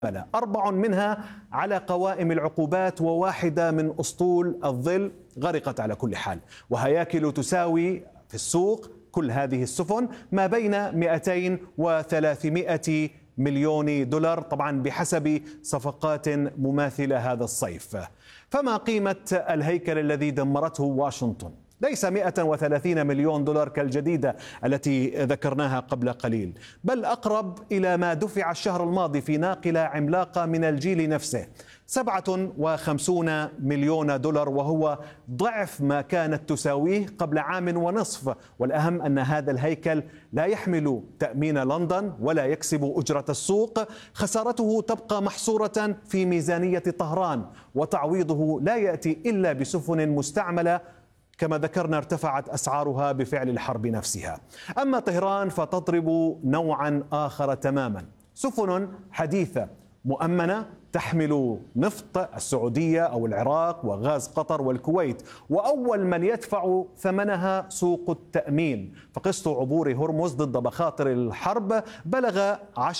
4 منها على قوائم العقوبات، وواحدة من أسطول الظل غرقت على كل حال، وهياكل تساوي في السوق كل هذه السفن ما بين 200 و300 مليون دولار، طبعا بحسب صفقات مماثلة هذا الصيف. فما قيمة الهيكل الذي دمرته واشنطن؟ ليس 130 مليون دولار كالجديدة التي ذكرناها قبل قليل، بل أقرب إلى ما دفع الشهر الماضي في ناقلة عملاقة من الجيل نفسه، 57 مليون دولار، وهو ضعف ما كانت تساويه قبل عام ونصف. والأهم أن هذا الهيكل لا يحمل تأمين لندن ولا يكسب أجرة السوق، خسارته تبقى محصورة في ميزانية طهران، وتعويضه لا يأتي إلا بسفن مستعملة كما ذكرنا ارتفعت أسعارها بفعل الحرب نفسها. أما طهران فتضرب نوعا آخر تماما، سفن حديثة مؤمنة تحمل نفط السعودية أو العراق وغاز قطر والكويت، وأول من يدفع ثمنها سوق التأمين. فقسط عبور هرمز ضد مخاطر الحرب بلغ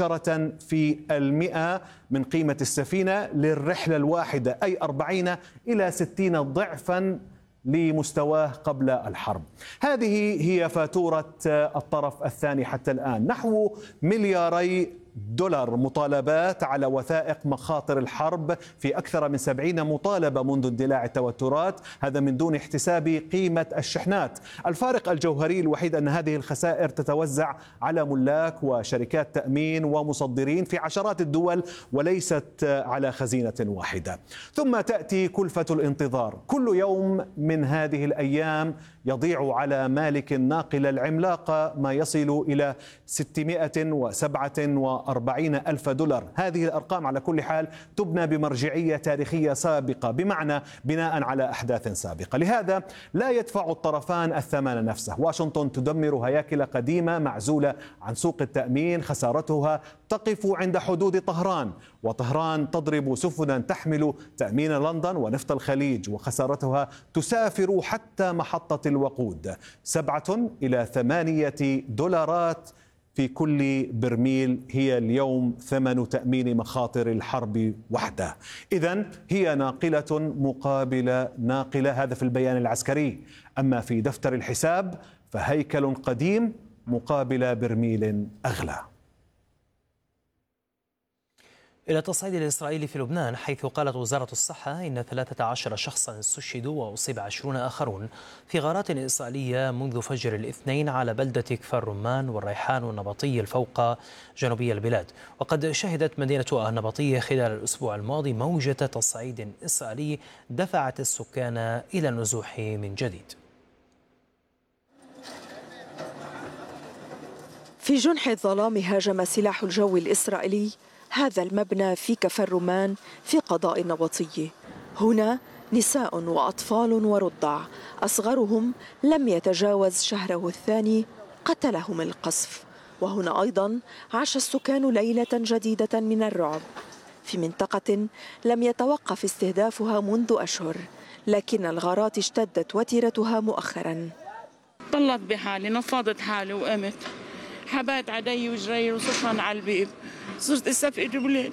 10% من قيمة السفينة للرحلة الواحدة، أي 40 إلى 60 ضعفا لمستواه قبل الحرب. هذه هي فاتورة الطرف الثاني حتى الآن، نحو ملياري دولار مطالبات على وثائق مخاطر الحرب في أكثر من 70 مطالبة منذ اندلاع التوترات، هذا من دون احتساب قيمة الشحنات. الفارق الجوهري الوحيد أن هذه الخسائر تتوزع على ملاك وشركات تأمين ومصدرين في عشرات الدول وليست على خزينة واحدة. ثم تأتي كلفة الانتظار، كل يوم من هذه الأيام يضيع على مالك الناقلة العملاقة ما يصل إلى 647 ألف دولار. هذه الأرقام على كل حال تبنى بمرجعية تاريخية سابقة، بمعنى بناء على أحداث سابقة، لهذا لا يدفع الطرفان الثمن نفسه. واشنطن تدمر هياكل قديمة معزولة عن سوق التأمين، خسارتها تقف عند حدود طهران، وطهران تضرب سفنا تحمل تأمين لندن ونفط الخليج، وخسارتها تسافر حتى محطة الوقود، 7 إلى 8 دولارات في كل برميل هي اليوم ثمن تأمين مخاطر الحرب وحده. إذن هي ناقلة مقابل ناقلة، هذا في البيان العسكري. أما في دفتر الحساب فهيكل قديم مقابل برميل أغلى. إلى التصعيد الإسرائيلي في لبنان، حيث قالت وزارة الصحة إن 13 شخصا استشهدوا وأصيب 20 آخرون في غارات إسرائيلية منذ فجر الاثنين على بلدة كفر رمان والريحان والنبطي الفوق جنوبي البلاد. وقد شهدت مدينة النبطية خلال الأسبوع الماضي موجة تصعيد إسرائيلي دفعت السكان إلى النزوح من جديد. في جنح الظلام هاجم سلاح الجو الإسرائيلي هذا المبنى في كفر رمان في قضاء النبطية. هنا نساء وأطفال ورضع أصغرهم لم يتجاوز شهره الثاني قتلهم القصف. وهنا أيضا عاش السكان ليلة جديدة من الرعب في منطقة لم يتوقف استهدافها منذ أشهر، لكن الغارات اشتدت وتيرتها مؤخرا. طلت بحالي، نفضت حالي وقمت، حبات عدي وجري وصفن على البيب، صرت استفقد الولاد،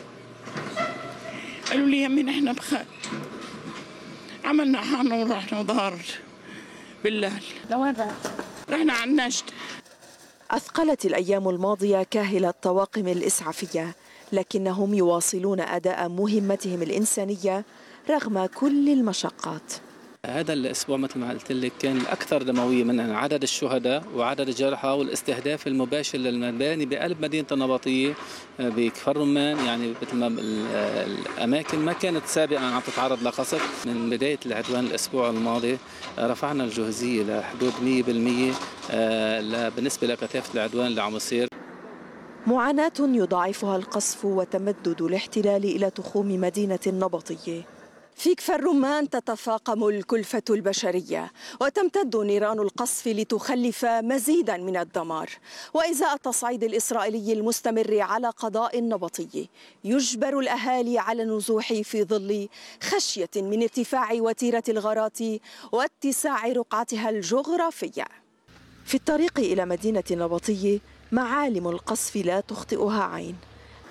قالوا لي يمين احنا بخير، عملنا حالنا ورحنا ودار بالليل. لوين رحنا على النجد. أثقلت الأيام الماضية كاهل الطواقم الإسعافية، لكنهم يواصلون أداء مهمتهم الإنسانية رغم كل المشقات. هذا الأسبوع مثل ما قلت لك كان الأكثر دموية من عدد الشهداء وعدد الجرحى والاستهداف المباشر للمباني بقلب مدينة النبطية بكفر رمان، يعني مثل ما الأماكن ما كانت سابقا عم تتعرض لقصف. من بداية العدوان الأسبوع الماضي رفعنا الجهزية لحدود 100% بالنسبة لكثافة العدوان اللي عم يصير. معاناة يضاعفها القصف وتمدد الاحتلال إلى تخوم مدينة النبطية. في كفر رمان تتفاقم الكلفة البشرية وتمتد نيران القصف لتخلف مزيدا من الدمار. وإزاء التصعيد الإسرائيلي المستمر على قضاء النبطية يجبر الأهالي على النزوح في ظل خشية من ارتفاع وتيرة الغارات واتساع رقعتها الجغرافية. في الطريق إلى مدينة النبطية معالم القصف لا تخطئها عين.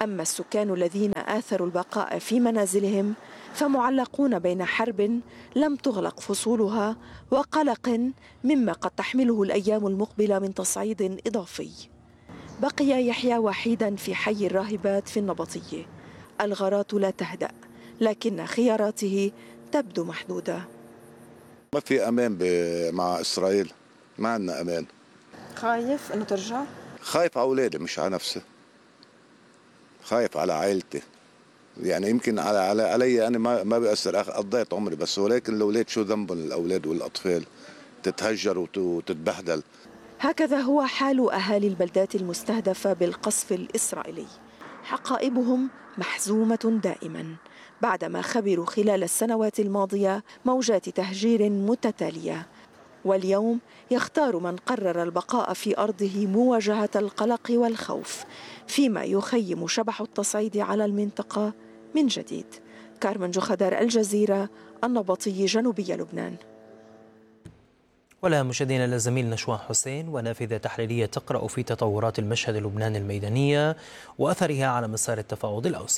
أما السكان الذين آثروا البقاء في منازلهم فمعلقون بين حرب لم تغلق فصولها وقلق مما قد تحمله الأيام المقبلة من تصعيد إضافي. بقي يحيى وحيدا في حي الراهبات في النبطية. الغارات لا تهدأ لكن خياراته تبدو محدودة. ما في أمان مع إسرائيل، ما عندنا أمان. خايف أنه ترجع؟ خايف على أولادي مش على نفسي، خايف على عائلتي. يعني يمكن علي أنا ما بيأثر، قضيت عمري بس، ولكن الأولاد شو ذنبهم الأولاد والأطفال تتهجر وتتبهدل. هكذا هو حال أهالي البلدات المستهدفة بالقصف الإسرائيلي. حقائبهم محزومة دائما بعدما خبروا خلال السنوات الماضية موجات تهجير متتالية، واليوم يختار من قرر البقاء في أرضه مواجهة القلق والخوف، فيما يخيم شبح التصعيد على المنطقة من جديد. كارمن جخدر، الجزيرة، النبطي، جنوبي لبنان. ولا مشاهدينا الزميل نشوان حسين ونافذة تحليلية تقرأ في تطورات المشهد اللبناني الميدانية وأثرها على مسار التفاوض الأوسع.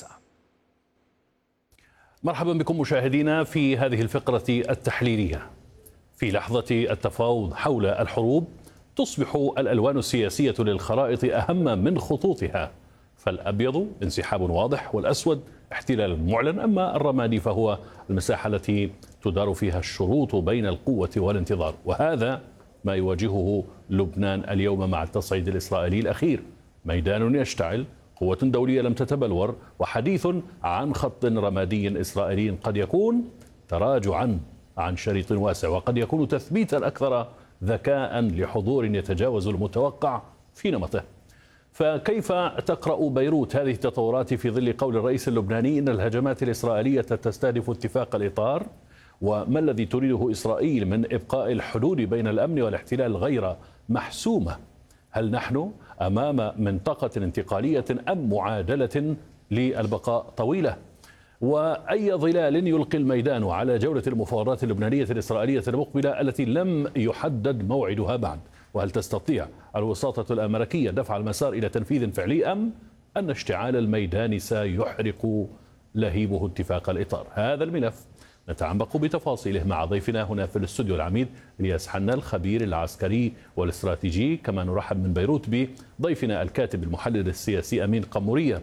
مرحبا بكم مشاهدينا في هذه الفقرة التحليلية. في لحظة التفاوض حول الحروب تصبح الألوان السياسية للخرائط أهم من خطوطها، فالأبيض انسحاب واضح والأسود احتلال معلن، أما الرمادي فهو المساحة التي تدار فيها الشروط بين القوة والانتظار. وهذا ما يواجهه لبنان اليوم مع التصعيد الإسرائيلي الأخير، ميدان يشتعل، قوة دولية لم تتبلور، وحديث عن خط رمادي إسرائيلي قد يكون تراجعا عن شريط واسع، وقد يكون تثبيتا أكثر ذكاء لحضور يتجاوز المتوقع في نمطه. فكيف تقرأ بيروت هذه التطورات في ظل قول الرئيس اللبناني إن الهجمات الإسرائيلية تستهدف اتفاق الإطار؟ وما الذي تريده إسرائيل من إبقاء الحدود بين الأمن والاحتلال غير محسومة؟ هل نحن أمام منطقة انتقالية أم معادلة للبقاء طويلة؟ وأي ظلال يلقي الميدان على جولة المفاوضات اللبنانية الإسرائيلية المقبلة التي لم يحدد موعدها بعد؟ وهل تستطيع الوساطة الأمريكية دفع المسار إلى تنفيذ فعلي أم أن اشتعال الميدان سيحرق لهيبه اتفاق الإطار؟ هذا الملف نتعمق بتفاصيله مع ضيفنا هنا في الاستوديو العميد إلياس حنا الخبير العسكري والاستراتيجي، كما نرحب من بيروت بضيفنا الكاتب المحلل السياسي أمين قمورية.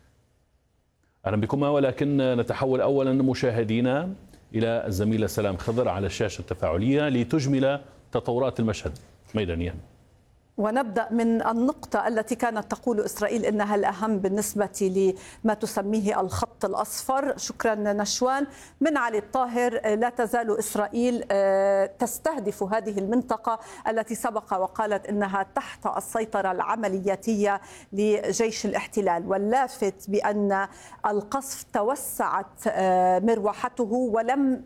أهلا بكما، ولكن نتحول أولا مشاهدينا إلى الزميلة سلام خضر على الشاشة التفاعلية لتجمل تطورات المشهد ميدانيا. ونبدأ من النقطة التي كانت تقول إسرائيل إنها الأهم بالنسبة لما تسميه الخط الأصفر. شكرا نشوان. من علي الطاهر، لا تزال إسرائيل تستهدف هذه المنطقة التي سبق وقالت إنها تحت السيطرة العملياتية لجيش الاحتلال، واللافت بأن القصف توسعت مروحته ولم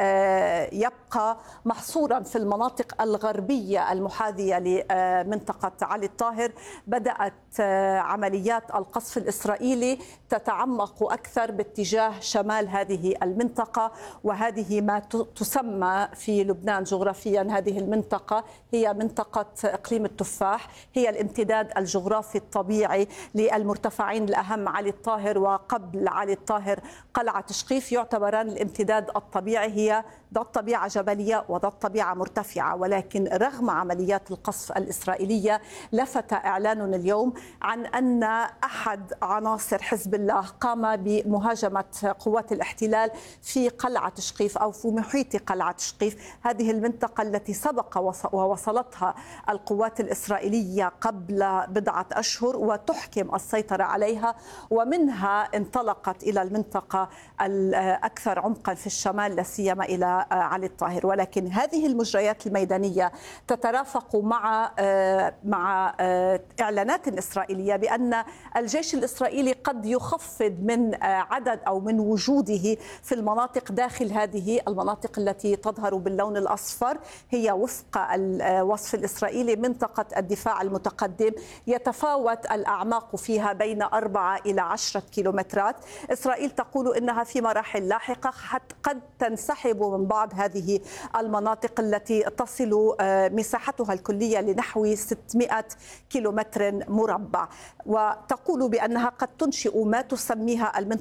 يبقى محصورا في المناطق الغربية المحاذية لمنطقة علي الطاهر. بدأت عمليات القصف الإسرائيلي تتعمق أكثر باتجاه شمال هذه المنطقة، وهذه ما تسمى في لبنان جغرافيا هذه المنطقة هي منطقة إقليم التفاح، هي الامتداد الجغرافي الطبيعي للمرتفعين الأهم علي الطاهر، وقبل علي الطاهر قلعة تشقيف يعتبران الامتداد الطبيعي، هي ذات طبيعة جبلية وذات طبيعة مرتفعة. ولكن رغم عمليات القصف الإسرائيلية لفت إعلان اليوم عن أن أحد عناصر حزب الله قام بمهاجمة قوات الاحتلال في قلعة تشقيف أو في محيط قلعة تشقيف، هذه المنطقة التي سبق ووصلتها القوات الإسرائيلية قبل بضعة أشهر وتحكم السيطرة عليها، ومنها انطلقت إلى المنطقة الأكثر عمقا في الشمال لا سيما إلى علي الطاهر. ولكن هذه المجريات الميدانية تترافق مع إعلانات إسرائيلية بأن الجيش الإسرائيلي قد يخفض من عدد أو من وجوده في المناطق داخل هذه المناطق التي تظهر باللون الأصفر، هي وفق الوصف الإسرائيلي منطقة الدفاع المتقدم، يتفاوت الأعماق فيها بين 4 إلى 10 كيلومترات. إسرائيل تقول إنها في مراحل لاحقة قد تنسحب من بعض هذه المناطق التي تصل مساحتها الكلية لنحو 600 كيلومتر مربع، وتقول بأنها قد تنشئ ما تسميها المنطقة